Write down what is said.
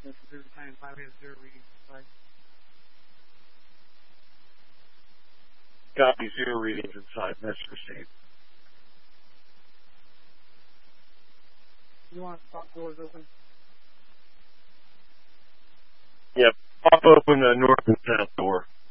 There's a time 5 has 0 readings inside. Copy, 0 readings inside. Message received. You want top doors open? Yep. Pop open the north and south door.